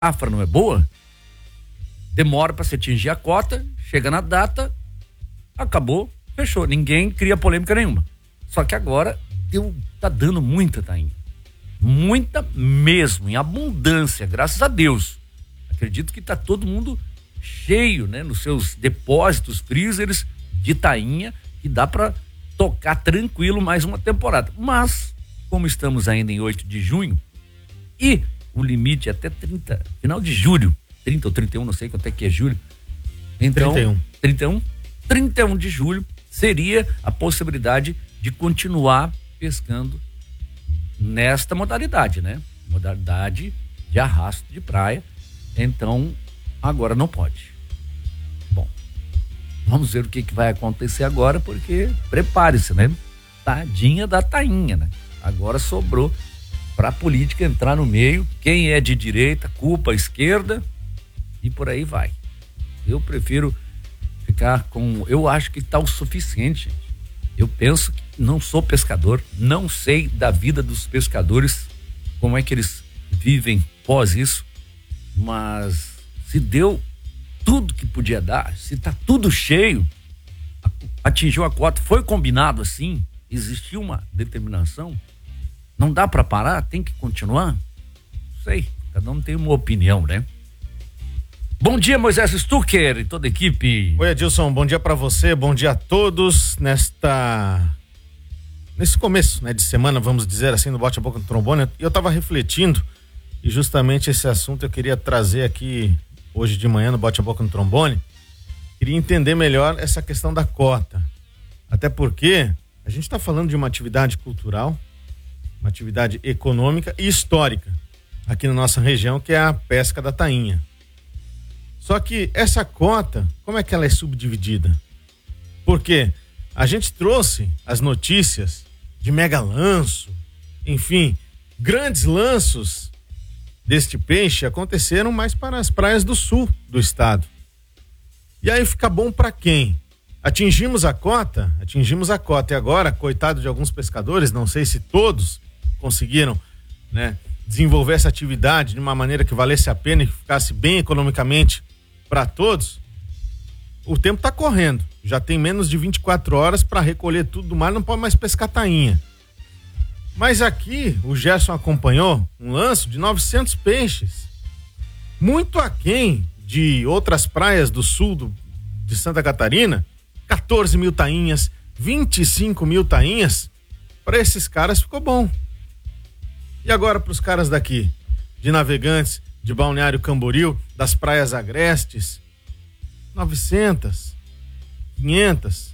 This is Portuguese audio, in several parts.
safra não é boa, demora para se atingir a cota, chega na data, acabou, fechou. Ninguém cria polêmica nenhuma. Só que agora tá dando muita tainha. Muita mesmo, em abundância, graças a Deus. Acredito que tá todo mundo cheio, né, nos seus depósitos, freezers de tainha, que dá para tocar tranquilo mais uma temporada. Mas, como estamos ainda em 8 de junho, e o limite é até 30, final de julho, 30 ou 31, não sei quanto é que é julho. Então, 31 de julho seria a possibilidade de continuar pescando nesta modalidade, né? Modalidade de arrasto de praia. Então, agora não pode. Bom, vamos ver o que vai acontecer agora, porque prepare-se, né? Tadinha da tainha, né? Agora sobrou para a política entrar no meio. Quem é de direita, culpa a esquerda e por aí vai. Eu prefiro ficar com... Eu acho que está o suficiente, gente. Eu penso que não sou pescador, não sei da vida dos pescadores, como é que eles vivem pós isso, mas se deu tudo que podia dar, se tá tudo cheio, atingiu a cota, foi combinado assim, existiu uma determinação, não dá para parar, tem que continuar? Não sei, cada um tem uma opinião, né? Bom dia, Moisés Stucker e toda a equipe. Oi, Adilson, bom dia para você, bom dia a todos nesse começo, né, de semana, vamos dizer assim, no Bote a Boca no Trombone. Eu tava refletindo e justamente esse assunto eu queria trazer aqui hoje de manhã no Bote a Boca no Trombone. Queria entender melhor essa questão da cota, até porque a gente está falando de uma atividade cultural, uma atividade econômica e histórica aqui na nossa região, que é a pesca da tainha. Só que essa cota, como é que ela é subdividida? Porque a gente trouxe as notícias de mega lanço, enfim, grandes lanços deste peixe aconteceram mais para as praias do sul do estado. E aí fica bom para quem? Atingimos a cota e agora, coitado de alguns pescadores, não sei se todos conseguiram, né, desenvolver essa atividade de uma maneira que valesse a pena e que ficasse bem economicamente para todos. O tempo está correndo, já tem menos de 24 horas para recolher tudo do mar, não pode mais pescar tainha. Mas aqui o Gerson acompanhou um lanço de 900 peixes, muito aquém de outras praias do sul de Santa Catarina. 14 mil tainhas, 25 mil tainhas. Para esses caras ficou bom. E agora para os caras daqui, de Navegantes, de Balneário Camboriú, das praias agrestes, 900, 500,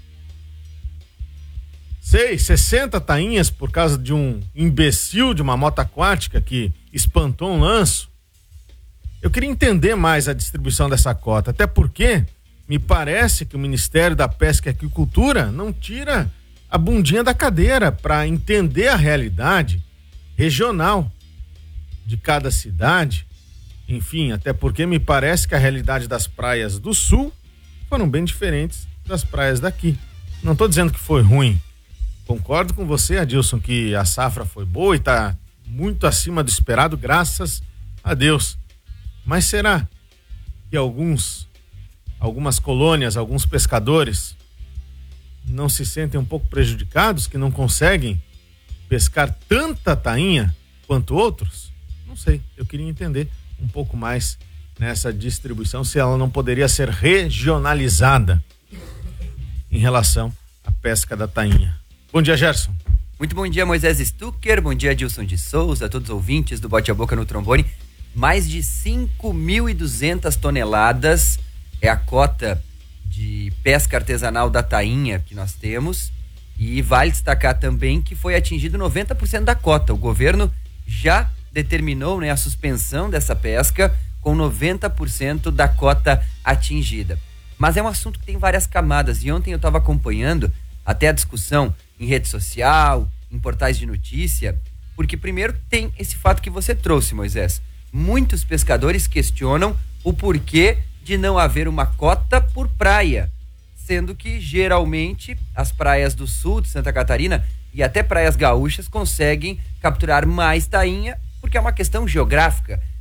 60 tainhas por causa de um imbecil de uma moto aquática que espantou um lanço. Eu queria entender mais a distribuição dessa cota, até porque me parece que o Ministério da Pesca e Aquicultura não tira a bundinha da cadeira para entender a realidade regional de cada cidade. Enfim, até porque me parece que a realidade das praias do sul foram bem diferentes das praias daqui. Não estou dizendo que foi ruim. Concordo com você, Adilson, que a safra foi boa e está muito acima do esperado, graças a Deus. Mas será que algumas colônias, alguns pescadores não se sentem um pouco prejudicados, que não conseguem pescar tanta tainha quanto outros? Não sei, eu queria entender um pouco mais nessa distribuição, se ela não poderia ser regionalizada em relação à pesca da tainha. Bom dia, Gerson. Muito bom dia, Moisés Stucker, bom dia, Adilson de Souza, a todos os ouvintes do Bote a Boca no Trombone. Mais de 5.200 toneladas é a cota de pesca artesanal da tainha que nós temos, e vale destacar também que foi atingido 90% da cota. O governo já determinou, né, a suspensão dessa pesca com 90% da cota atingida. Mas é um assunto que tem várias camadas, e ontem eu estava acompanhando até a discussão em rede social, em portais de notícia, porque primeiro tem esse fato que você trouxe, Moisés. Muitos pescadores questionam o porquê de não haver uma cota por praia, sendo que geralmente as praias do sul de Santa Catarina e até praias gaúchas conseguem capturar mais tainha, porque é uma questão geográfica.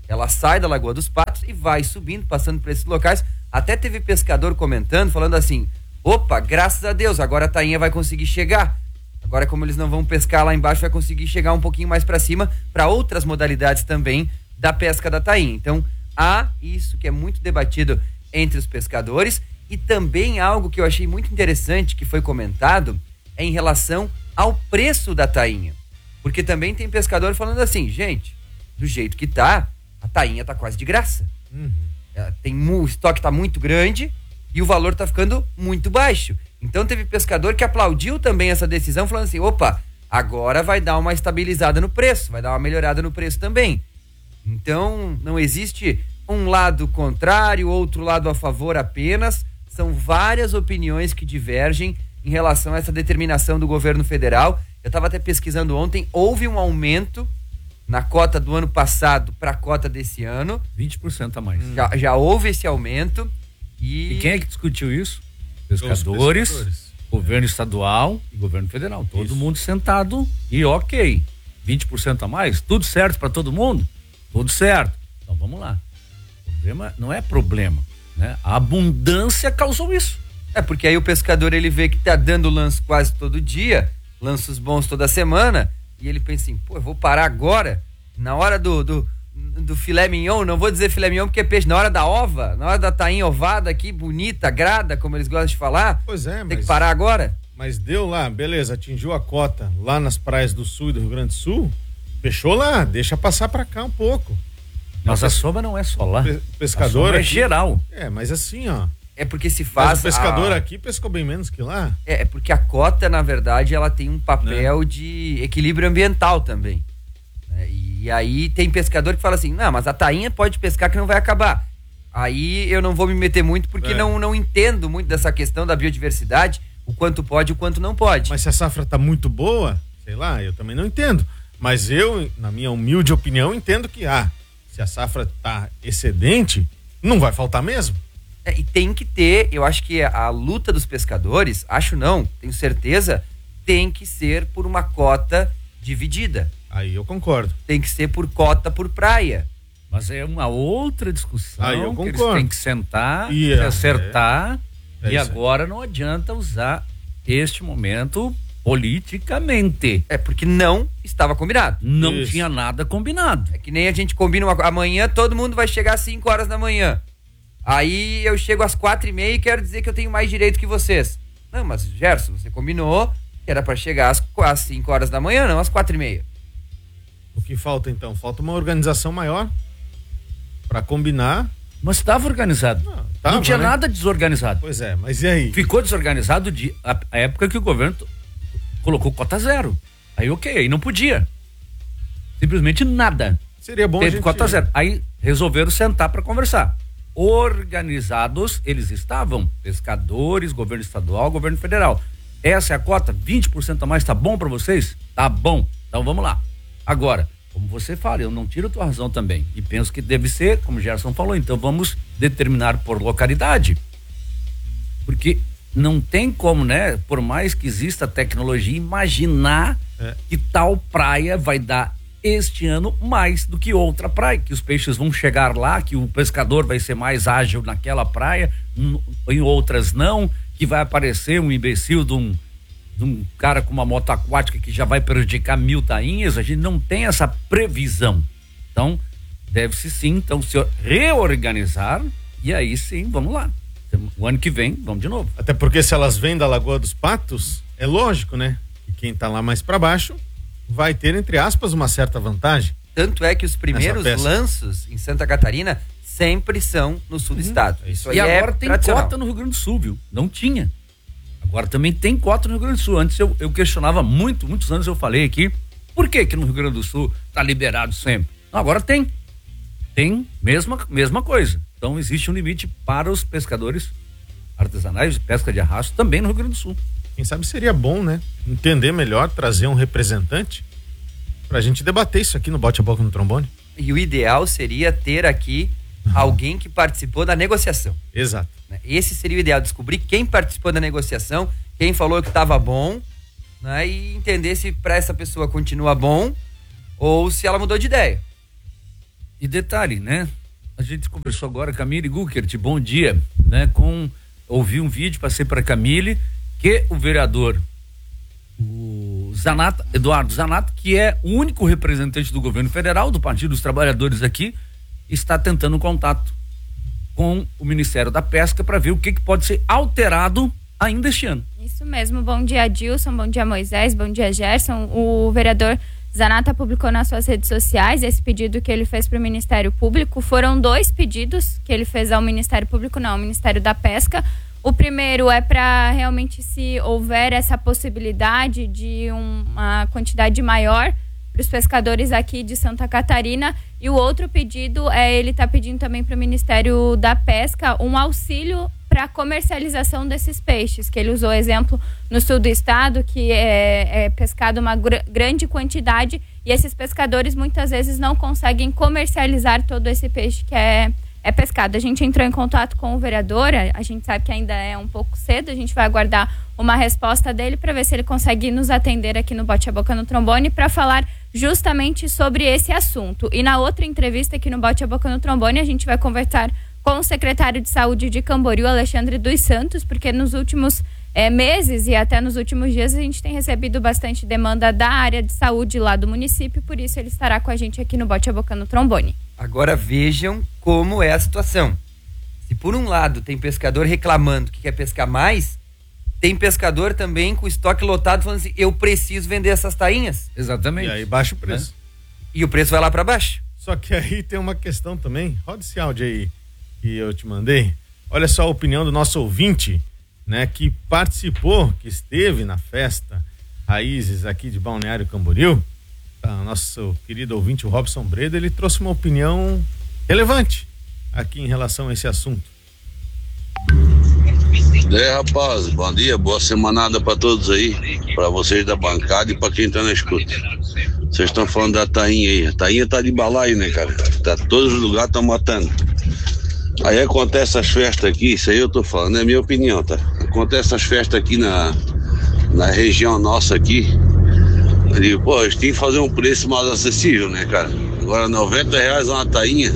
Ela sai da Lagoa dos Patos e vai subindo, passando por esses locais. Até teve pescador comentando, falando assim: opa, graças a Deus, agora a tainha vai conseguir chegar. Agora, como eles não vão pescar lá embaixo, vai conseguir chegar um pouquinho mais para cima, para outras modalidades também da pesca da tainha. Então, há isso que é muito debatido entre os pescadores, e também algo que eu achei muito interessante que foi comentado é em relação ao preço da tainha. Porque também tem pescador falando assim: gente, do jeito que tá, a tainha tá quase de graça. O estoque tá muito grande e o valor tá ficando muito baixo. Então teve pescador que aplaudiu também essa decisão, falando assim: opa, agora vai dar uma estabilizada no preço, vai dar uma melhorada no preço também. Então não existe um lado contrário, outro lado a favor apenas. São várias opiniões que divergem em relação a essa determinação do governo federal. Eu estava até pesquisando ontem, houve um aumento na cota do ano passado para a cota desse ano. 20% a mais. Já houve esse aumento. E quem é que discutiu isso? Pescadores, governo estadual e governo federal. Todo mundo sentado e ok. 20% a mais? Tudo certo para todo mundo? Tudo certo. Então vamos lá. O problema não é problema, né? A abundância causou isso. É porque aí o pescador, ele vê que tá dando lance quase todo dia, lanços bons toda semana, e ele pensa assim: pô, eu vou parar agora, na hora do filé mignon. Não vou dizer filé mignon porque é peixe, na hora da ova, na hora da tainha ovada aqui, bonita, grada, como eles gostam de falar. Pois é, tem que parar agora. Mas deu lá, beleza, atingiu a cota lá nas praias do sul e do Rio Grande do Sul, fechou lá, deixa passar pra cá um pouco. Mas a soma não é só lá. Pescador é aqui, geral. É, mas assim, ó. É porque se faz. Mas o pescador aqui pescou bem menos que lá. É porque a cota, na verdade, ela tem um papel de equilíbrio ambiental também. E aí tem pescador que fala assim: não, mas a tainha pode pescar que não vai acabar. Aí eu não vou me meter muito porque não entendo muito dessa questão da biodiversidade, o quanto pode e o quanto não pode. Mas se a safra tá muito boa, sei lá, eu também não entendo. Mas eu, na minha humilde opinião, entendo que se a safra tá excedente, não vai faltar mesmo. E tem que ter, eu acho que a luta dos pescadores, tenho certeza, tem que ser por uma cota dividida. Aí eu concordo. Tem que ser por cota por praia. Mas é uma outra discussão. Aí eu que concordo. eles têm que sentar, e acertar. E agora não adianta usar este momento politicamente. É porque não estava combinado. Não tinha nada combinado. É que nem a gente combina amanhã, todo mundo vai chegar às 5 horas da manhã. Aí eu chego às 4:30 e quero dizer que eu tenho mais direito que vocês. Não, mas Gerson, você combinou que era para chegar às 5 horas da manhã, não às 4:30. O que falta então? Falta uma organização maior para combinar. Mas estava organizado. Não tinha nada desorganizado. Pois é, mas e aí? Ficou desorganizado a época que o governo colocou cota zero. Aí ok, aí não podia. Simplesmente nada. Seria bom Teve cota zero. Aí resolveram sentar para conversar. Organizados eles estavam, pescadores, governo estadual, governo federal. Essa é a cota, 20% a mais, tá bom para vocês? Tá bom, então vamos lá. Agora, como você fala, eu não tiro a tua razão também, e penso que deve ser, como o Gerson falou, então vamos determinar por localidade, porque não tem como, né, por mais que exista tecnologia, imaginar que tal praia vai dar este ano mais do que outra praia, que os peixes vão chegar lá, que o pescador vai ser mais ágil naquela praia, em outras não, que vai aparecer um imbecil de um cara com uma moto aquática que já vai prejudicar 1000 tainhas. A gente não tem essa previsão. Então, deve-se sim, então, se reorganizar, e aí sim, vamos lá. O ano que vem, vamos de novo. Até porque se elas vêm da Lagoa dos Patos, é lógico, né? Que quem tá lá mais para baixo vai ter, entre aspas, uma certa vantagem. Tanto é que os primeiros lanços em Santa Catarina sempre são no sul do estado. Isso aí e agora tem tradicional. cota no Rio Grande do Sul, viu? Não tinha. Agora também tem cota no Rio Grande do Sul. Antes eu questionava muitos anos eu falei aqui, por que no Rio Grande do Sul tá liberado sempre? Não, agora tem. Tem mesma coisa. Então existe um limite para os pescadores artesanais de pesca de arrasto também no Rio Grande do Sul. Quem sabe seria bom, né? Entender melhor, trazer um representante pra gente debater isso aqui no Bote a Boca no Trombone. E o ideal seria ter aqui alguém que participou da negociação. Exato. Esse seria o ideal, descobrir quem participou da negociação, quem falou que estava bom, né? E entender se para essa pessoa continua bom ou se ela mudou de ideia. E detalhe, né? A gente conversou agora, Camille Guckert, bom dia, né? Ouvi um vídeo, passei para Camille, que o vereador, o Zanata, Eduardo Zanata, que é o único representante do governo federal, do Partido dos Trabalhadores aqui, está tentando contato com o Ministério da Pesca para ver o que pode ser alterado ainda este ano. Isso mesmo. Bom dia, Adilson, bom dia, Moisés, bom dia, Gerson. O vereador Zanata publicou nas suas redes sociais esse pedido que ele fez para o Ministério Público. Foram 2 pedidos que ele fez ao Ministério Público, não, ao Ministério da Pesca. O primeiro é para realmente, se houver essa possibilidade de uma quantidade maior para os pescadores aqui de Santa Catarina. E o outro pedido ele está pedindo também para o Ministério da Pesca um auxílio para a comercialização desses peixes, que ele usou exemplo no sul do estado, que é pescado uma grande quantidade, e esses pescadores muitas vezes não conseguem comercializar todo esse peixe que é pescado. A gente entrou em contato com o vereador, a gente sabe que ainda é um pouco cedo, a gente vai aguardar uma resposta dele para ver se ele consegue nos atender aqui no Bote a Boca no Trombone para falar justamente sobre esse assunto. E na outra entrevista aqui no Bote a Boca no Trombone, a gente vai conversar com o secretário de Saúde de Camboriú, Alexandre dos Santos, porque nos últimos meses e até nos últimos dias a gente tem recebido bastante demanda da área de saúde lá do município, por isso ele estará com a gente aqui no Bote a Boca no Trombone. Agora vejam como é a situação. Se por um lado tem pescador reclamando que quer pescar mais, tem pescador também com estoque lotado falando assim, eu preciso vender essas tainhas. Exatamente. E aí baixa o preço. E o preço vai lá para baixo. Só que aí tem uma questão também, roda esse áudio aí que eu te mandei. Olha só a opinião do nosso ouvinte, né, que participou, que esteve na festa Raízes aqui de Balneário Camboriú. Nosso querido ouvinte, o Robson Breda, ele trouxe uma opinião relevante aqui em relação a esse assunto. Rapaz, bom dia, boa semanada pra todos aí, pra vocês da bancada e pra quem tá na escuta. Vocês estão falando da tainha aí, a tainha tá de balaio, né, cara? Todos os lugares estão matando. Aí acontece as festas aqui, isso aí eu tô falando, é minha opinião, tá? Acontece as festas aqui na região nossa aqui. Eu digo, pô, eles têm que fazer um preço mais acessível, né, cara? Agora R$90 uma tainha,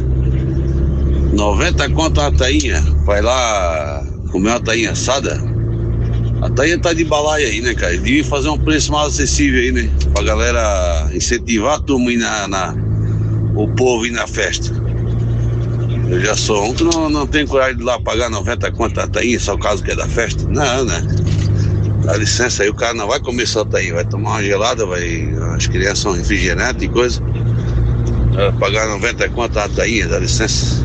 90 conto uma tainha, vai lá comer uma tainha assada. A tainha tá de balaio aí, né, cara? Eles deviam fazer um preço mais acessível aí, né? Pra galera incentivar a turma ir o povo ir na festa. Eu já sou um que não tem coragem de ir lá pagar 90 conto a tainha, só caso que é da festa. Não, né? Dá licença aí, o cara não vai comer só tainha, vai tomar uma gelada, as crianças são refrigerantes e coisa. Vai pagar 90 conto a tainha, dá licença.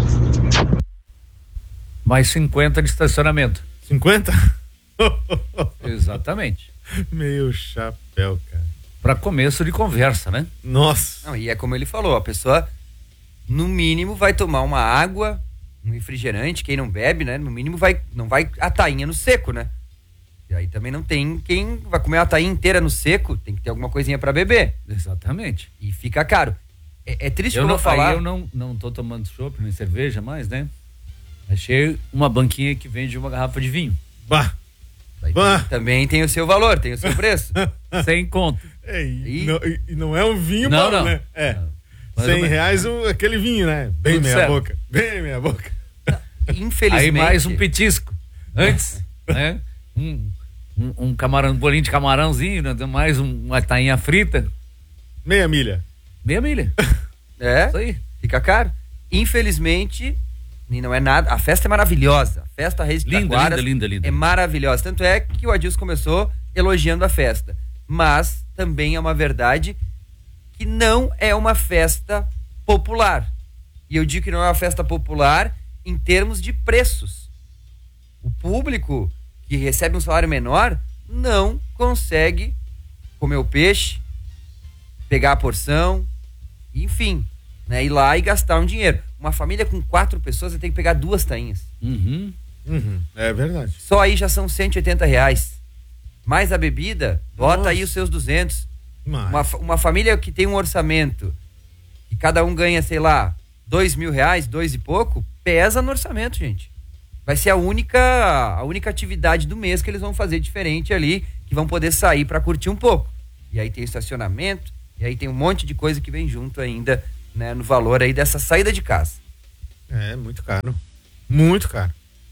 Mais 50 de estacionamento. 50? Exatamente. Meio chapéu, cara. Para começo de conversa, né? Nossa. Não, e é como ele falou, a pessoa no mínimo vai tomar uma água, um refrigerante, quem não bebe, né? No mínimo não vai a tainha no seco, né? E aí também não tem quem vai comer a tainha inteira no seco, tem que ter alguma coisinha para beber. Exatamente. E fica caro. É triste eu não falar. Eu não tô tomando chopp nem cerveja mais, né? Achei uma banquinha que vende uma garrafa de vinho. Bah! Também tem o seu valor, tem o seu preço. 100 conto. E não é um vinho não, bom, não. né? É. R$100 aquele vinho, né? Bem tudo meia certo. boca. Bem meia boca. Infelizmente. Aí mais um petisco. Antes, né? Um camarão, um bolinho de camarãozinho, né? Mais uma tainha frita. Meia milha. Meia milha. É, isso aí. Fica caro. Infelizmente, e não é nada. A festa é maravilhosa. A festa Reis de Taquaras linda. É maravilhosa. Tanto é que o Adilson começou elogiando a festa. Mas também é uma verdade que não é uma festa popular. E eu digo que não é uma festa popular em termos de preços. O público que recebe um salário menor não consegue comer o peixe, pegar a porção, enfim, né, ir lá e gastar um dinheiro. Uma família com 4 pessoas vai ter que pegar 2 tainhas. É verdade. Só aí já são R$180. Mais a bebida, bota Nossa. aí os seus 200. Mas... Uma família que tem um orçamento e cada um ganha, sei lá, R$2.000, 2 e pouco, pesa no orçamento, gente. Vai ser a única atividade do mês que eles vão fazer diferente ali, que vão poder sair para curtir um pouco. E aí tem estacionamento, e aí tem um monte de coisa que vem junto ainda né, no valor aí dessa saída de casa. É, muito caro. Muito caro.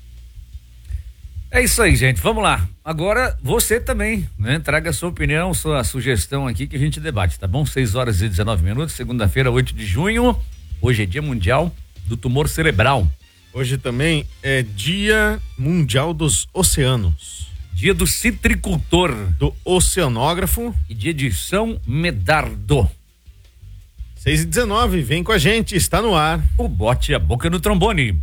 É isso aí, gente. Vamos lá. Agora, você também, né? Traga a sua opinião, sua sugestão aqui que a gente debate, tá bom? 6h19, segunda-feira, 8 de junho. Hoje é Dia Mundial do Tumor Cerebral. Hoje também é Dia Mundial dos Oceanos. Dia do Citricultor. Do Oceanógrafo. E dia de São Medardo. 6h19, vem com a gente, está no ar. O Bote a Boca no Trombone.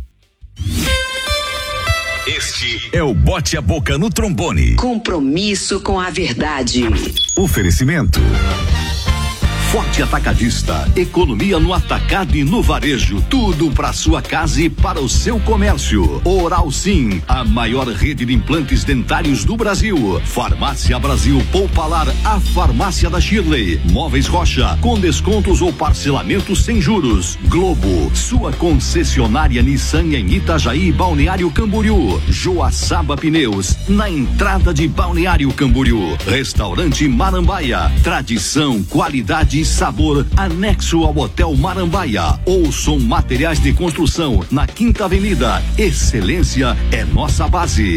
Este é o Bote a Boca no Trombone. Compromisso com a verdade. Oferecimento. Forte Atacadista, economia no atacado e no varejo, tudo para sua casa e para o seu comércio. Oral Sim, a maior rede de implantes dentários do Brasil. Farmácia Brasil Poupalar, a farmácia da Shirley. Móveis Rocha, com descontos ou parcelamentos sem juros. Globo, sua concessionária Nissan em Itajaí e Balneário Camboriú. Joaçaba Pneus, na entrada de Balneário Camboriú. Restaurante Marambaia, tradição, qualidade e sabor, anexo ao Hotel Marambaia. Ouçam Materiais de Construção, na Quinta Avenida. Excelência é nossa base.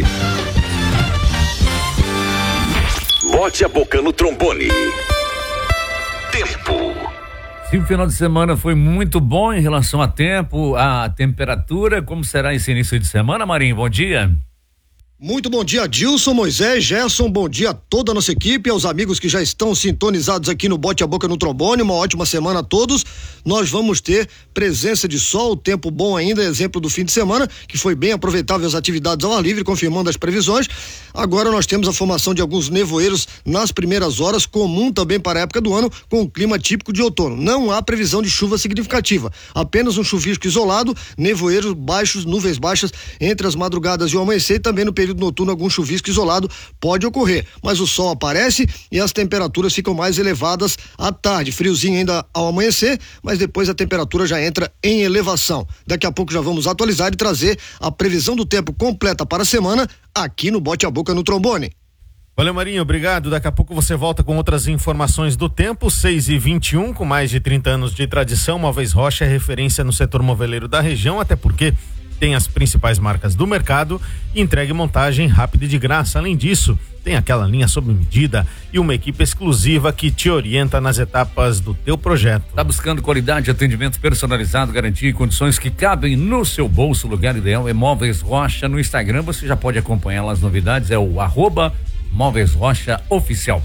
Bote a Boca no Trombone. Tempo. Se o final de semana foi muito bom em relação a tempo, a temperatura, como será esse início de semana, Marinho? Bom dia. Muito bom dia, Dilson, Moisés, Gerson, bom dia a toda a nossa equipe, aos amigos que já estão sintonizados aqui no Bote a Boca no Trombone, uma ótima semana a todos. Nós vamos ter presença de sol, tempo bom ainda, exemplo do fim de semana, que foi bem aproveitável as atividades ao ar livre, confirmando as previsões. Agora nós temos a formação de alguns nevoeiros nas primeiras horas, comum também para a época do ano, com o clima típico de outono. Não há previsão de chuva significativa, apenas um chuvisco isolado, nevoeiros baixos, nuvens baixas entre as madrugadas e o amanhecer, e também no período noturno algum chuvisco isolado pode ocorrer, mas o sol aparece e as temperaturas ficam mais elevadas à tarde, friozinho ainda ao amanhecer, mas depois a temperatura já entra em elevação. Daqui a pouco já vamos atualizar e trazer a previsão do tempo completa para a semana aqui no Bote a Boca no Trombone. Valeu, Marinho, obrigado. Daqui a pouco você volta com outras informações do tempo. 6h21, com mais de 30 anos de tradição, Móveis Rocha é referência no setor moveleiro da região, até porque tem as principais marcas do mercado, entrega e montagem rápida e de graça. Além disso, tem aquela linha sob medida e uma equipe exclusiva que te orienta nas etapas do teu projeto. Tá buscando qualidade, atendimento personalizado, garantia e condições que cabem no seu bolso? O lugar ideal é Móveis Rocha. No Instagram você já pode acompanhar lá as novidades, é o @Móveis Rocha Oficial.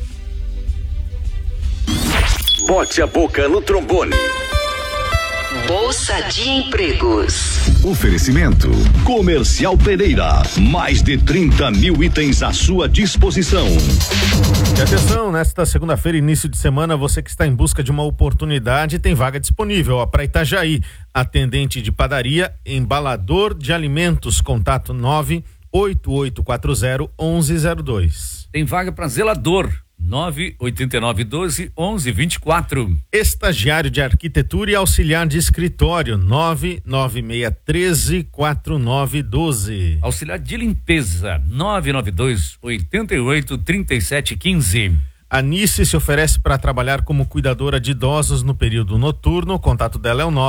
Bote a Boca no Trombone. Bolsa de Empregos. Oferecimento Comercial Pereira, mais de 30 mil itens à sua disposição. E atenção, nesta segunda-feira, início de semana, você que está em busca de uma oportunidade, tem vaga disponível, para Itajaí, atendente de padaria, embalador de alimentos, contato 98840-1102. Tem vaga para zelador, 98912-1124. Estagiário de arquitetura e auxiliar de escritório, 99613-4912. Auxiliar de limpeza, 992-88-3715. A Nice se oferece para trabalhar como cuidadora de idosos no período noturno. O contato dela é o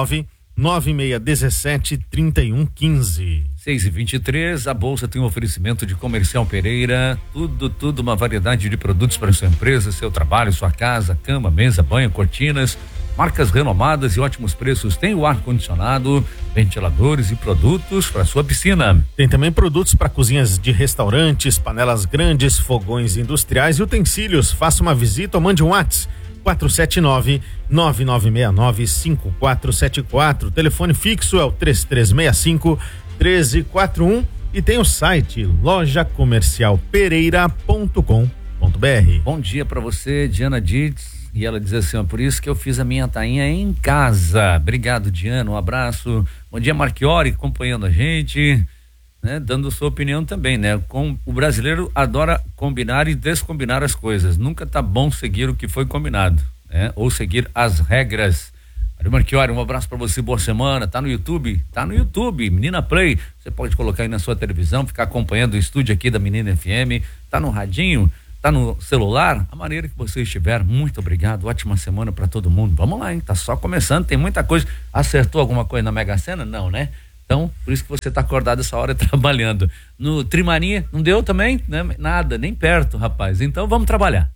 99617-3115. 6h23, a Bolsa tem um oferecimento de Comercial Pereira, tudo, uma variedade de produtos para sua empresa, seu trabalho, sua casa, cama, mesa, banho, cortinas, marcas renomadas e ótimos preços. Tem o ar-condicionado, ventiladores e produtos para sua piscina. Tem também produtos para cozinhas de restaurantes, panelas grandes, fogões industriais e utensílios. Faça uma visita ou mande um WhatsApp. 479-9969-5474. Telefone fixo é o 3365-1341 e tem o site lojacomercialpereira.com.br. Bom dia para você, Diana Dietz. E ela diz assim, ó, por isso que eu fiz a minha tainha em casa. Obrigado, Diana, um abraço. Bom dia, Marchiori, acompanhando a gente, né? Dando sua opinião também, né? O brasileiro adora combinar e descombinar as coisas. Nunca tá bom seguir o que foi combinado, né? Ou seguir as regras. Marchiori, um abraço para você, boa semana. Tá no YouTube? Tá no YouTube, Menina Play. Você pode colocar aí na sua televisão, ficar acompanhando o estúdio aqui da Menina FM. Tá no radinho? tá no celular, a maneira que você estiver, muito obrigado, ótima semana para todo mundo. Vamos lá, hein? Tá só começando, tem muita coisa. Acertou alguma coisa na Mega Sena? Não, né? Então, por isso que você tá acordado essa hora trabalhando. No Trimania, não deu também? Né? Nada, nem perto, rapaz. Então, vamos trabalhar.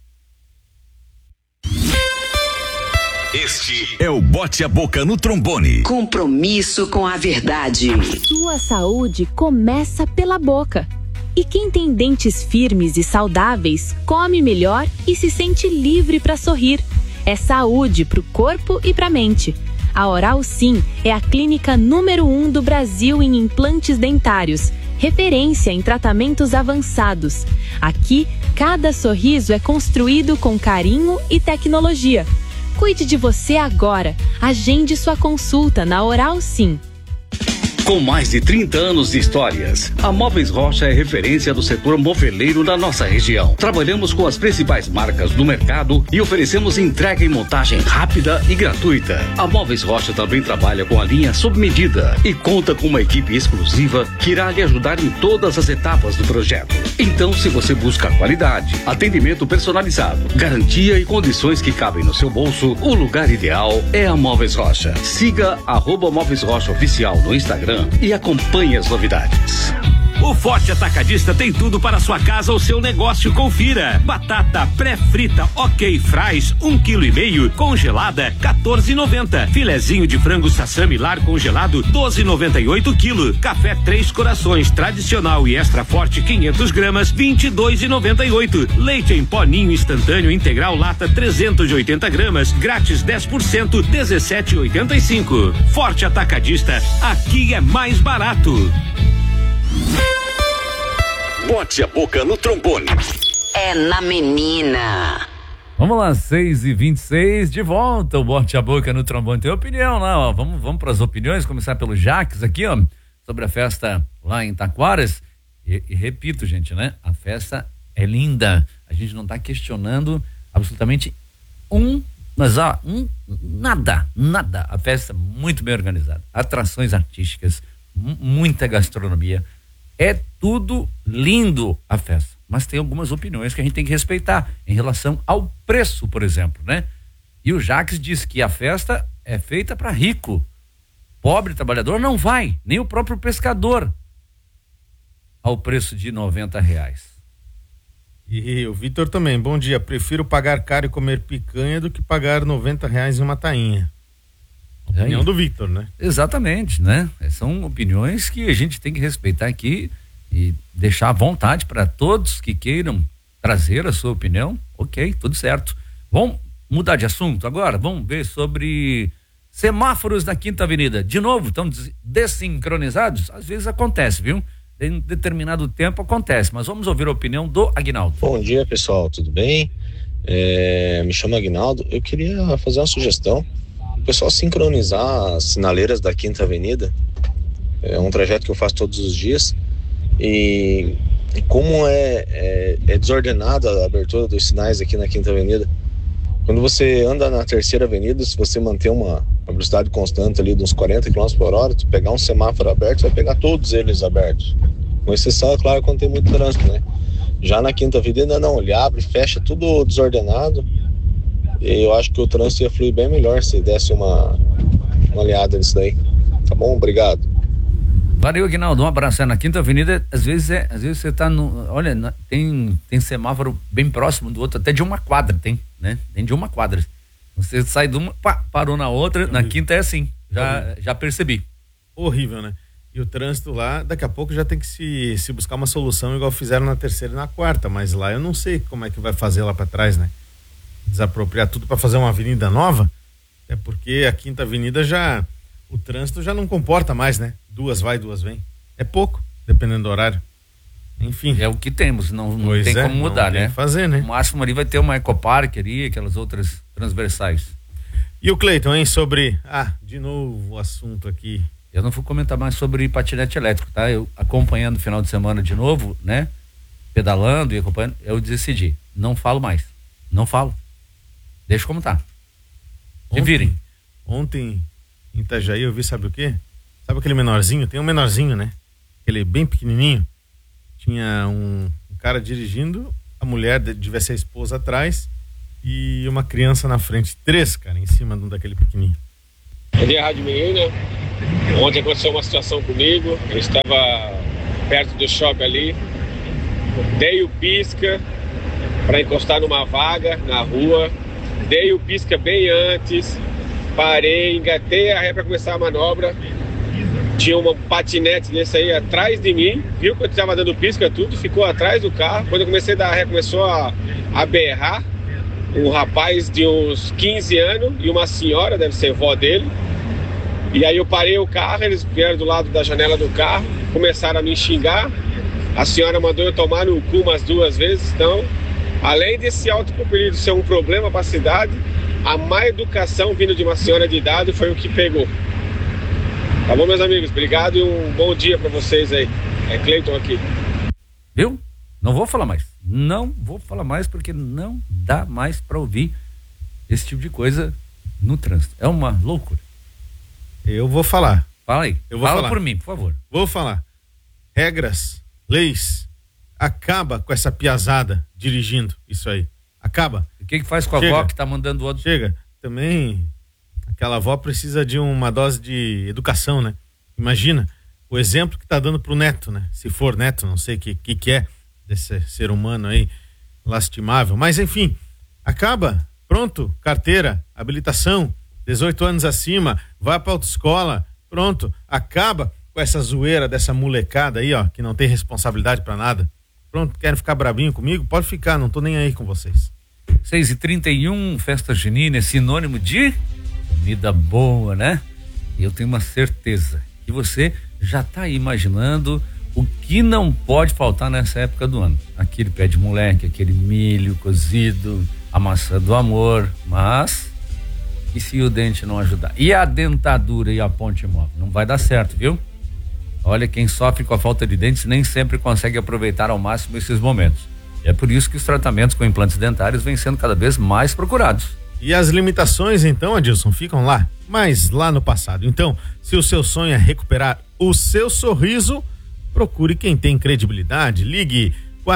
Este é o Bote a Boca no Trombone. Compromisso com a verdade. Sua saúde começa pela boca. E quem tem dentes firmes e saudáveis, come melhor e se sente livre para sorrir. É saúde para o corpo e para a mente. A Oral Sim é a clínica número 1 do Brasil em implantes dentários, referência em tratamentos avançados. Aqui, cada sorriso é construído com carinho e tecnologia. Cuide de você agora. Agende sua consulta na Oral Sim. Com mais de 30 anos de histórias, a Móveis Rocha é referência do setor moveleiro da nossa região. Trabalhamos com as principais marcas do mercado e oferecemos entrega e montagem rápida e gratuita. A Móveis Rocha também trabalha com a linha sob medida e conta com uma equipe exclusiva que irá lhe ajudar em todas as etapas do projeto. Então, se você busca qualidade, atendimento personalizado, garantia e condições que cabem no seu bolso, o lugar ideal é a Móveis Rocha. Siga @Móveis Rocha Oficial no Instagram e acompanhe as novidades. O Forte Atacadista tem tudo para sua casa ou seu negócio. Confira: batata pré-frita OK Fries 1,5 kg congelada R$14,90. Filezinho de frango sassami lar congelado R$12,98 kg. Café Três Corações tradicional e extra forte 500 gramas R$22,98. Leite em pó ninho instantâneo integral lata 380 gramas grátis 10% R$17,85. Forte Atacadista, aqui é mais barato. Bote a Boca no Trombone. É na menina. Vamos lá, 6h26, de volta o Bote a Boca no Trombone. Tem opinião lá, ó. Vamos para as opiniões, começar pelo Jaques aqui, ó, sobre a festa lá em Taquaras. E repito, gente, né? A festa é linda. A gente não está questionando absolutamente nada. A festa muito bem organizada. Atrações artísticas, muita gastronomia. É tudo lindo a festa, mas tem algumas opiniões que a gente tem que respeitar em relação ao preço, por exemplo, né? E o Jaques diz que a festa é feita para rico, pobre trabalhador não vai, nem o próprio pescador, ao preço de R$90. E o Vitor também, bom dia, prefiro pagar caro e comer picanha do que pagar R$90 em uma tainha. Opinião do Vitor, né? Exatamente, né? São opiniões que a gente tem que respeitar aqui e deixar à vontade para todos que queiram trazer a sua opinião. Ok, tudo certo. Vamos mudar de assunto agora? Vamos ver sobre semáforos da Quinta Avenida. De novo, estão desincronizados? Às vezes acontece, viu? Em determinado tempo acontece, mas vamos ouvir a opinião do Aguinaldo. Bom dia, pessoal, tudo bem? Me chamo Aguinaldo. Eu queria fazer uma sugestão. O pessoal sincronizar as sinaleiras da Quinta Avenida. É um trajeto que eu faço todos os dias. E como é desordenada a abertura dos sinais aqui na Quinta Avenida. Quando você anda na Terceira Avenida, se você manter uma velocidade constante ali de uns 40 km por hora, tu pegar um semáforo aberto, vai pegar todos eles abertos. Com exceção, é claro, quando tem muito trânsito, né? Já na Quinta Avenida, não, ele abre, fecha, tudo desordenado. E eu acho que o trânsito ia fluir bem melhor se desse uma aliada nisso daí. Tá bom? Obrigado. Valeu, Aguinaldo, um abraço. Na Quinta Avenida, às vezes você tá olha, tem semáforo bem próximo do outro, até de uma quadra tem, né? Tem de uma quadra. Você sai de uma, parou na outra, na Quinta é assim, já percebi. Horrível, né? E o trânsito lá, daqui a pouco já tem que se buscar uma solução igual fizeram na Terceira e na Quarta, mas lá eu não sei como é que vai fazer lá pra trás, né? Desapropriar tudo para fazer uma avenida nova, é porque a Quinta Avenida o trânsito já não comporta mais, né? Duas vai, duas vem. É pouco, dependendo do horário. Enfim. É o que temos, não tem como mudar, né? Fazer, né? O máximo ali vai ter uma Ecopark ali, aquelas outras transversais. E o Cleiton, hein? Sobre, de novo o assunto aqui. Eu não vou comentar mais sobre patinete elétrico, tá? Eu acompanhando o final de semana de novo, né? Pedalando e acompanhando, eu decidi, não falo mais. Não falo. Deixa como tá. Se virem. Ontem em Itajaí eu vi, sabe o quê? Sabe aquele menorzinho? Tem um menorzinho, né? Aquele bem pequenininho. Tinha um cara dirigindo, a mulher devia ser a esposa atrás e uma criança na frente. 3, cara, em cima de um daquele pequenininho. Bom dia, Rádio Menina. Ontem aconteceu uma situação comigo. Eu estava perto do shopping ali. Dei o pisca para encostar numa vaga na rua. Dei o pisca bem antes. Parei, engatei a ré para começar a manobra. Tinha um patinete desse aí atrás de mim. Viu que eu estava dando pisca tudo. Ficou atrás do carro. Quando eu comecei a dar ré, começou a berrar. Um rapaz de uns 15 anos e uma senhora, deve ser vó dele. E aí eu parei o carro, eles vieram do lado da janela do carro, começaram a me xingar. A senhora mandou eu tomar no cu umas 2 vezes. Então, além desse autocompelido ser um problema para a cidade, a má educação vindo de uma senhora de idade foi o que pegou. Tá bom, meus amigos? Obrigado e um bom dia para vocês aí. É Cleiton aqui. Viu? Não vou falar mais. Não vou falar mais porque não dá mais para ouvir esse tipo de coisa no trânsito. É uma loucura. Eu vou falar. Fala aí. Fala por mim, por favor. Vou falar. Regras, leis. Acaba com essa piazada dirigindo isso aí. Acaba. O que faz com a avó que tá mandando o outro? Chega. Também aquela avó precisa de uma dose de educação, né? Imagina o exemplo que tá dando pro neto, né? Se for neto, não sei o que é desse ser humano aí lastimável, mas enfim, acaba, pronto, carteira, habilitação, 18 anos acima, vai pra autoescola, pronto, acaba com essa zoeira dessa molecada aí, ó, que não tem responsabilidade pra nada. Pronto, querem ficar brabinho comigo? Pode ficar, não tô nem aí com vocês. 6h31, festa junina é sinônimo de comida boa, né? Eu tenho uma certeza que você já tá aí imaginando o que não pode faltar nessa época do ano. Aquele pé de moleque, aquele milho cozido, a maçã do amor, mas e se o dente não ajudar? E a dentadura e a ponte móvel? Não vai dar certo, viu? Olha, quem sofre com a falta de dentes nem sempre consegue aproveitar ao máximo esses momentos. É por isso que os tratamentos com implantes dentários vêm sendo cada vez mais procurados. E as limitações, então, Adilson, ficam lá, mas lá no passado. Então, se o seu sonho é recuperar o seu sorriso, procure quem tem credibilidade. Ligue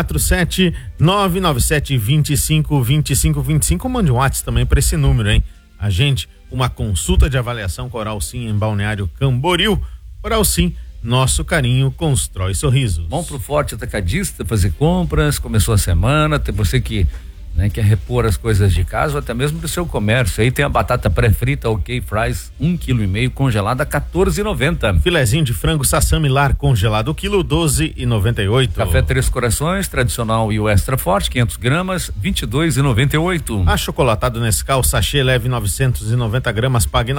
47997252525 ou mande um WhatsApp também para esse número, hein? Agende uma consulta de avaliação com Oral Sim em Balneário Camboriú. Oral Sim, nosso carinho constrói sorrisos. Bom pro Forte Atacadista fazer compras, começou a semana, tem você que quer repor as coisas de casa ou até mesmo do seu comércio. Aí tem a batata pré-frita OK Fries 1,5 kg congelada R$14,90. Filezinho de frango Sassami Lar congelado quilo R$12,98. Café Três Corações tradicional e o extra forte 500 gramas R$22,98. Achocolatado Nescau sachê leve 990 gramas pague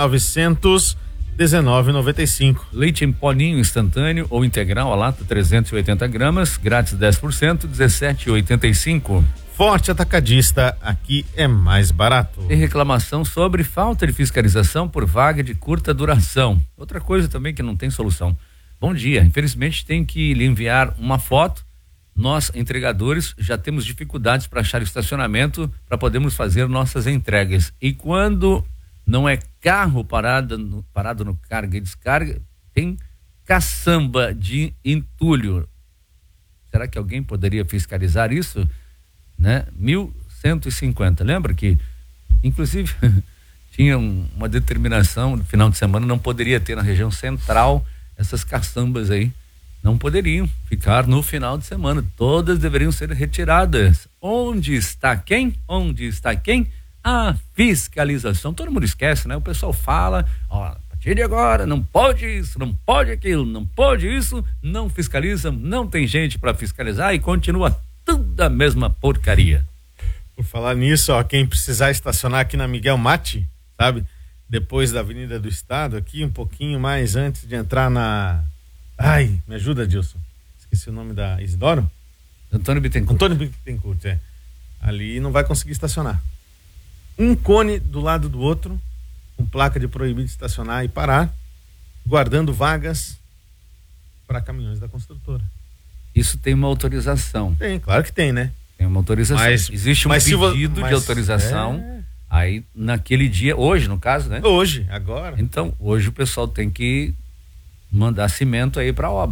R$19,95. Leite em polinho instantâneo ou integral a lata 380 gramas grátis 10% R$17,85. Forte Atacadista, aqui é mais barato. Tem reclamação sobre falta de fiscalização por vaga de curta duração. Outra coisa também que não tem solução. Bom dia, infelizmente tem que lhe enviar uma foto. Nós, entregadores, já temos dificuldades para achar estacionamento para podermos fazer nossas entregas. E quando não é carro parado no carga e descarga, tem caçamba de entulho. Será que alguém poderia fiscalizar isso? Né? 1.150, lembra que inclusive tinha uma determinação no final de semana, não poderia ter na região central essas caçambas aí, não poderiam ficar no final de semana, todas deveriam ser retiradas. Onde está quem? A fiscalização. Todo mundo esquece, né? O pessoal fala, ó, a partir de agora não pode isso, não pode aquilo, não pode isso, não fiscaliza, não tem gente para fiscalizar e continua tudo a mesma porcaria. Por falar nisso, ó, quem precisar estacionar aqui na Miguel Matti, sabe? Depois da Avenida do Estado, aqui um pouquinho mais antes de entrar na... Ai, me ajuda, Dilson. Esqueci o nome da Isidoro? Antônio Bittencourt, é. Ali não vai conseguir estacionar. Um cone do lado do outro, com placa de proibido estacionar e parar, guardando vagas para caminhões da construtora. Isso tem uma autorização. Tem, claro que tem, né? Tem uma autorização. Existe um pedido de autorização. Aí, naquele dia, hoje, no caso, né? Hoje, agora. Então, hoje o pessoal tem que mandar cimento aí pra obra.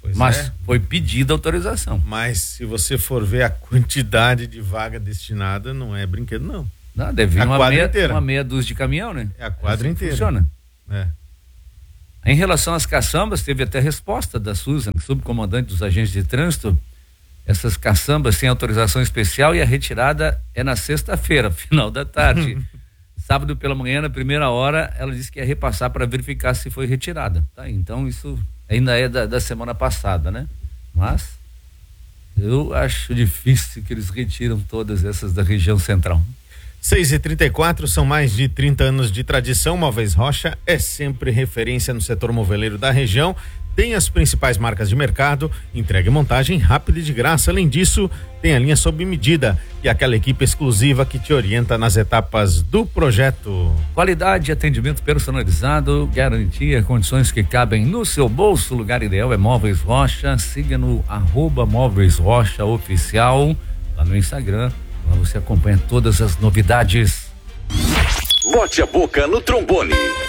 Mas foi pedida autorização. Mas se você for ver a quantidade de vaga destinada, não é brinquedo, não. Não, deve vir uma meia dúzia de caminhão, né? É a quadra inteira. Funciona. É. Em relação às caçambas, teve até resposta da Susan, subcomandante dos agentes de trânsito. Essas caçambas sem autorização especial e a retirada é na sexta-feira, final da tarde. Sábado pela manhã, na primeira hora, ela disse que ia repassar para verificar se foi retirada. Tá? Então isso ainda é da semana passada, né? Mas eu acho difícil que eles retiram todas essas da região central. 6h34, são mais de 30 anos de tradição. Móveis Rocha é sempre referência no setor moveleiro da região. Tem as principais marcas de mercado, entrega e montagem rápida e de graça. Além disso, tem a linha sob medida e aquela equipe exclusiva que te orienta nas etapas do projeto. Qualidade, atendimento personalizado, garantia, condições que cabem no seu bolso. O lugar ideal é Móveis Rocha. Siga no @Móveis Rocha Oficial lá no Instagram. Lá você acompanha todas as novidades. Bote a boca no trombone.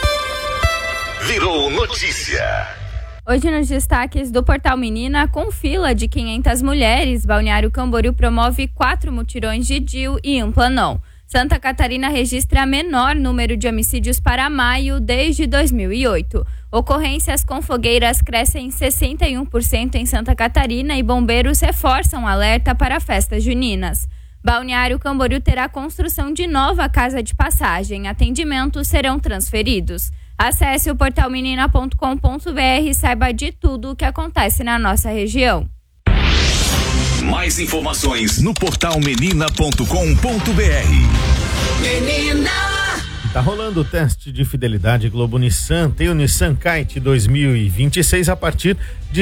Virou notícia. Hoje nos destaques do Portal Menina, com fila de 500 mulheres, Balneário Camboriú promove 4 mutirões de DIU e um planão. Santa Catarina registra menor número de homicídios para maio desde 2008. Ocorrências com fogueiras crescem 61% em Santa Catarina e bombeiros reforçam alerta para festas juninas. Balneário Camboriú terá construção de nova casa de passagem. Atendimentos serão transferidos. Acesse o portalmenina.com.br e saiba de tudo o que acontece na nossa região. Mais informações no portalmenina.com.br. Menina! Tá rolando o teste de fidelidade Globo Nissan. Tem o Nissan Kite 2026 a partir de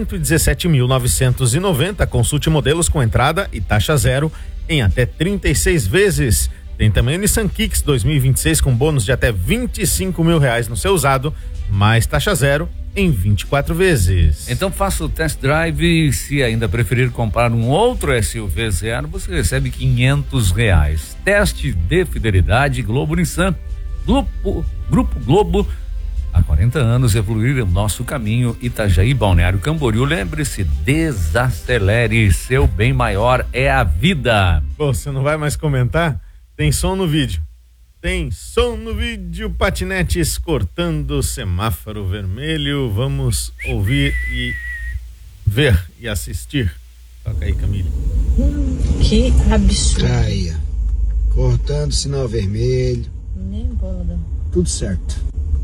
117.990. Consulte modelos com entrada e taxa zero em até 36 vezes. Tem também o Nissan Kicks 2026 com bônus de até R$25 mil no seu usado, mais taxa zero em 24 vezes. Então faça o test drive e se ainda preferir comprar um outro SUV zero, você recebe R$500. Teste de fidelidade Globo Nissan. Grupo Globo, há 40 anos evoluir o nosso caminho. Itajaí, Balneário Camboriú. Lembre-se, desacelere, seu bem maior é a vida. Pô, você não vai mais comentar? Tem som no vídeo. Tem som no vídeo. Patinetes cortando semáforo vermelho. Vamos ouvir e ver e assistir. Toca aí, Camille. Que absurdo. Caia. Cortando sinal vermelho. Nem bola. Tudo certo.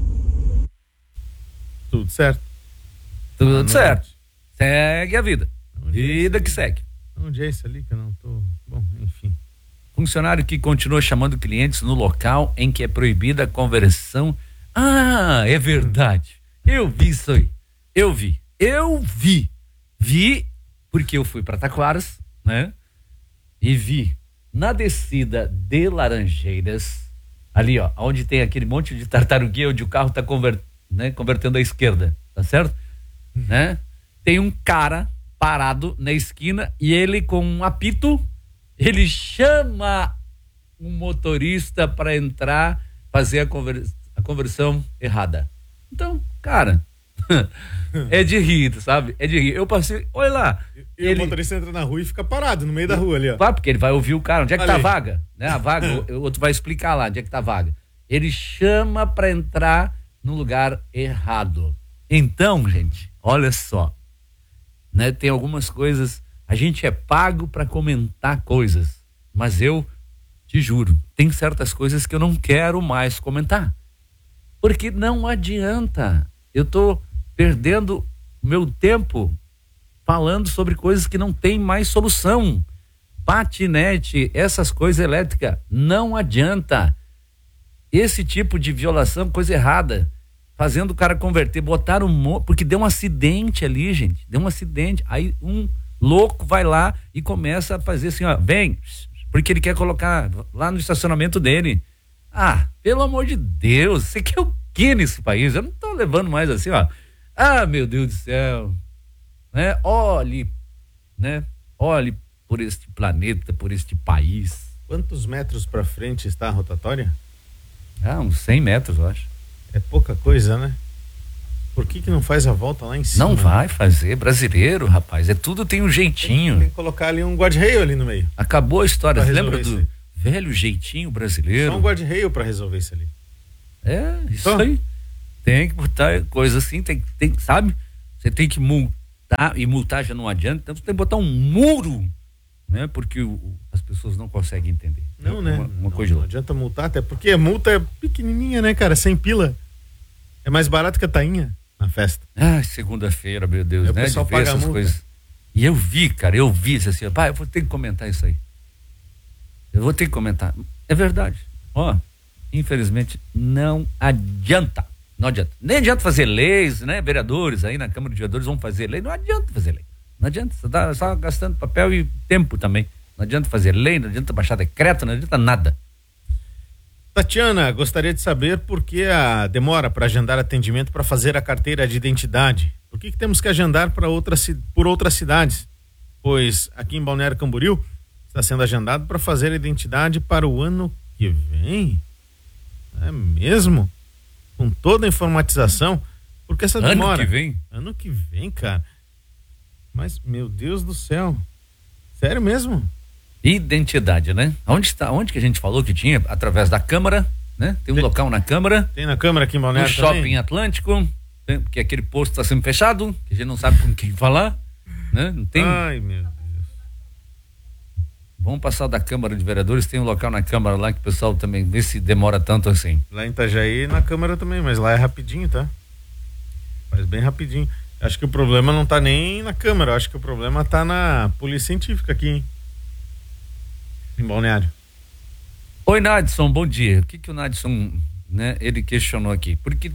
Tudo certo? Tudo certo. Segue a vida. Vida que segue. Onde é isso ali que eu não tô... Bom, enfim. Funcionário que continua chamando clientes no local em que é proibida a conversão. Ah, é verdade. Eu vi isso aí. Eu vi. Vi porque eu fui para Taquaras, né? E vi na descida de Laranjeiras, ali, ó, onde tem aquele monte de tartaruguinha onde o carro tá convertendo à esquerda, tá certo? Né? Tem um cara parado na esquina e ele com um apito, ele chama um motorista para entrar, fazer a conversão errada. Então, cara, é de rir, sabe? É de rir. Eu passei, olha lá. E o motorista entra na rua e fica parado no meio da rua ali, ó. Claro, porque ele vai ouvir o cara. Onde é que tá a vaga? Né? A vaga, o outro vai explicar lá onde é que tá a vaga. Ele chama para entrar no lugar errado. Então, gente, olha só. Né? Tem algumas coisas... A gente é pago para comentar coisas, mas eu te juro, tem certas coisas que eu não quero mais comentar, porque não adianta. Eu tô perdendo meu tempo falando sobre coisas que não tem mais solução. Patinete, essas coisas elétricas, não adianta. Esse tipo de violação, coisa errada, fazendo o cara converter, botaram porque deu um acidente ali, gente, deu um acidente, aí um louco vai lá e começa a fazer assim, ó, vem, porque ele quer colocar lá no estacionamento dele. Ah, pelo amor de Deus, você quer o que nesse país? Eu não tô levando mais assim, ó. Ah, meu Deus do céu, né? Olhe por este planeta, por este país. Quantos metros pra frente está a rotatória? Ah, uns 100 metros, eu acho. É pouca coisa, né? Por que não faz a volta lá em cima? Não vai fazer, brasileiro, rapaz, tudo tem um jeitinho. Tem que colocar ali um guarda-reio ali no meio. Acabou a história, você lembra do aí. velho jeitinho brasileiro? Só um guarda-reio pra resolver isso ali. Isso aí. Tem que botar coisa assim, tem, sabe? Você tem que multar, e multar já não adianta, então você tem que botar um muro, né? Porque as pessoas não conseguem entender. Não, né? Uma coisa não adianta multar, até porque a multa é pequenininha, né, cara? 100 pila. É mais barato que a tainha na festa. Segunda-feira, meu Deus, né? O pessoal de ver paga essas a multa. coisas. E eu vi, cara, eu assim, pai, eu vou ter que comentar isso aí. Eu vou ter que comentar. É verdade. Infelizmente, não adianta. Não adianta. Nem adianta fazer leis, né? Vereadores aí na Câmara de Vereadores vão fazer lei. Não adianta fazer lei. Não adianta. Você tá só gastando papel e tempo também. Não adianta fazer lei, não adianta baixar decreto, não adianta nada. Tatiana, gostaria de saber por que a demora para agendar atendimento para fazer a carteira de identidade. Por que temos que agendar por outras cidades? Pois aqui em Balneário Camboriú está sendo agendado para fazer a identidade para o ano que vem. É mesmo? Com toda a informatização? Por que essa demora? Ano que vem? Ano que vem, cara. Mas, meu Deus do céu. Sério mesmo? Identidade, né? Onde que a gente falou que tinha? Através da Câmara, né? Tem um local na Câmara. Tem na Câmara aqui em Balneário no Shopping Atlântico, porque aquele posto está sempre fechado, que a gente não sabe com quem falar, né? Não tem. Ai, meu Deus. Vamos passar da Câmara de Vereadores, tem um local na Câmara lá que o pessoal também vê se demora tanto assim. Lá em Itajaí, na Câmara também, mas lá é rapidinho, tá? Faz bem rapidinho. Acho que o problema não tá nem na Câmara, acho que o problema tá na Polícia Científica aqui, hein? Em Balneário. Oi, Nadson, bom dia. O que o Nadson, né, ele questionou aqui? Por que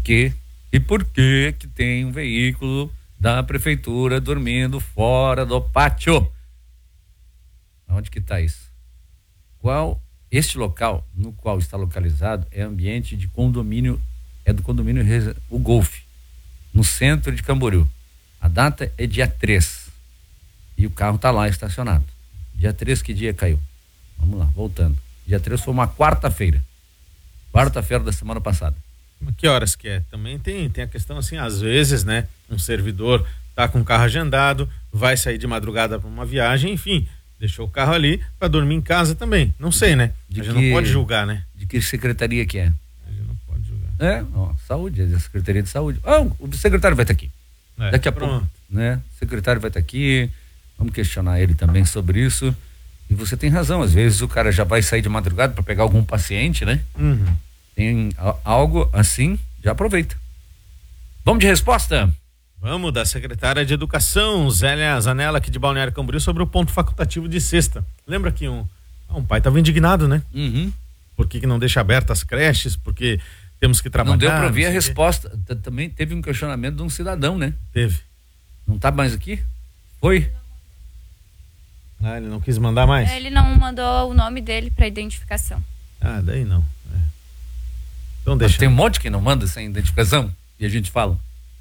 que tem um veículo da prefeitura dormindo fora do pátio? Onde que está isso? Este local no qual está localizado é ambiente de condomínio, do condomínio o Golfe, no centro de Camboriú. A data é dia 3 e o carro está lá estacionado. Dia 3, que dia caiu? Vamos lá, voltando. Dia 3 foi uma quarta-feira da semana passada. Que horas que é? Também tem a questão assim, às vezes, né, um servidor tá com o carro agendado, vai sair de madrugada para uma viagem, enfim, deixou o carro ali para dormir em casa também. Não sei, né? A gente não pode julgar, né? De que secretaria que é? A gente não pode julgar. Saúde, é a Secretaria de Saúde. O secretário vai estar aqui. Daqui a pouco, né? O secretário vai estar aqui. Vamos questionar ele também sobre isso. E você tem razão, às vezes o cara já vai sair de madrugada para pegar algum paciente, né? Uhum. Tem algo assim, já aproveita. Vamos de resposta? Vamos, da secretária de Educação, Zélia Zanella, aqui de Balneário Camboriú, sobre o ponto facultativo de sexta. Lembra que um pai estava indignado, né? Uhum. Por que não deixa abertas as creches? Porque temos que trabalhar. Não deu para ouvir a resposta. Também teve um questionamento de um cidadão, né? Teve. Não tá mais aqui? Foi? Ele não quis mandar mais? Ele não mandou o nome dele para identificação. Daí não. Então deixa. Mas tem um monte que não manda sem identificação e a gente fala.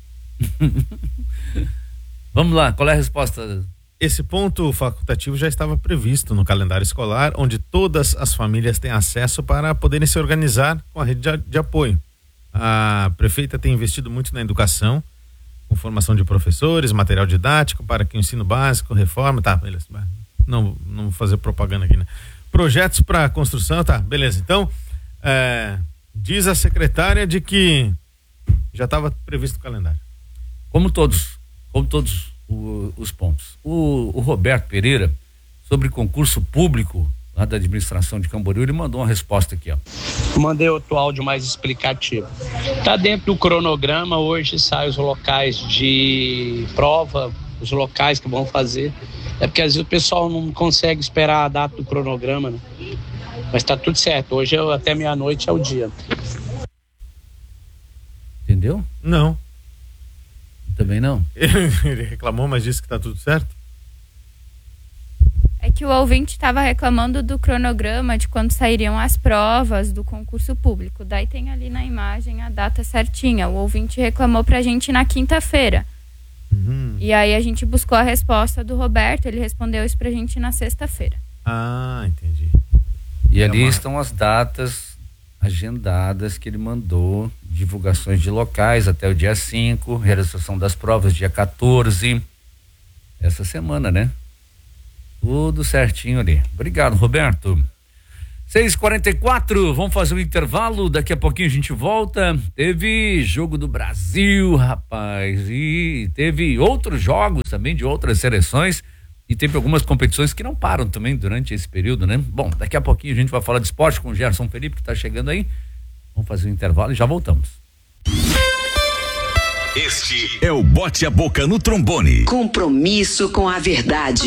Vamos lá, qual é a resposta? Esse ponto facultativo já estava previsto no calendário escolar, onde todas as famílias têm acesso para poderem se organizar com a rede de apoio. A prefeita tem investido muito na educação, com formação de professores, material didático para que o ensino básico, reforma, beleza. Não vou fazer propaganda aqui, né? Projetos para construção, beleza. Então, diz a secretária de que já estava previsto no calendário. Como todos os pontos. O Roberto Pereira, sobre concurso público lá da administração de Camboriú, ele mandou uma resposta aqui, ó. Mandei outro áudio mais explicativo. Tá dentro do cronograma, hoje saem os locais de prova, os locais que vão fazer. É porque às vezes o pessoal não consegue esperar a data do cronograma, né? Mas tá tudo certo, hoje até meia-noite é o dia. Entendeu? Não. Também não. Ele reclamou, mas disse que tá tudo certo? É que o ouvinte estava reclamando do cronograma de quando sairiam as provas do concurso público. Daí tem ali na imagem a data certinha. O ouvinte reclamou pra gente na quinta-feira. Uhum. E aí a gente buscou a resposta do Roberto, ele respondeu isso pra gente na sexta-feira. Entendi. E ali estão as datas agendadas que ele mandou divulgações de locais até o dia 5, realização das provas dia 14. Essa semana, né? Tudo certinho ali. Obrigado, Roberto. 6h44, vamos fazer um intervalo, daqui a pouquinho a gente volta. Teve jogo do Brasil, rapaz, e teve outros jogos também de outras seleções, e teve algumas competições que não param também durante esse período, né? Bom, daqui a pouquinho a gente vai falar de esporte com o Gerson Felipe, que tá chegando aí. Vamos fazer um intervalo e já voltamos. Este é o Bote a Boca no Trombone. Compromisso com a verdade.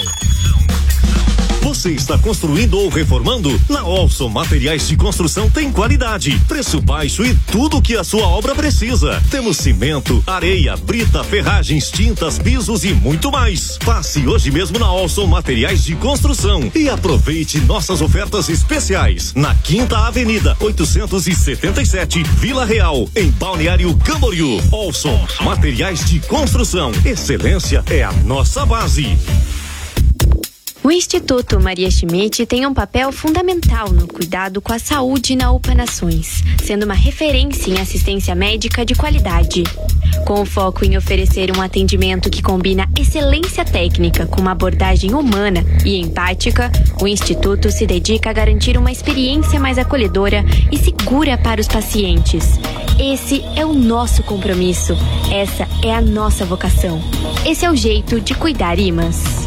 Você está construindo ou reformando? Na Olson Materiais de Construção tem qualidade, preço baixo e tudo o que a sua obra precisa. Temos cimento, areia, brita, ferragens, tintas, pisos e muito mais. Passe hoje mesmo na Olson Materiais de Construção e aproveite nossas ofertas especiais. Na 5ª Avenida, 877, Vila Real, em Balneário Camboriú. Olson Materiais de Construção. Excelência é a nossa base. O Instituto Maria Schmidt tem um papel fundamental no cuidado com a saúde na UPA Nações, sendo uma referência em assistência médica de qualidade. Com o foco em oferecer um atendimento que combina excelência técnica com uma abordagem humana e empática, o Instituto se dedica a garantir uma experiência mais acolhedora e segura para os pacientes. Esse é o nosso compromisso, essa é a nossa vocação. Esse é o jeito de cuidar IMAS.